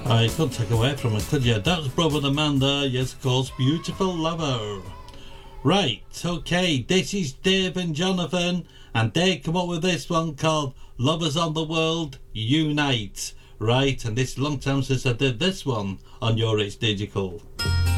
I couldn't take away from it, could you? That was Brother the Man there, yes, of course, Beautiful Lover. Right, okay, this is Dave and Jonathan, and they come up with this one called Lovers on the World Unite. Right, and this is a long time since I did this one on Your It's Digital.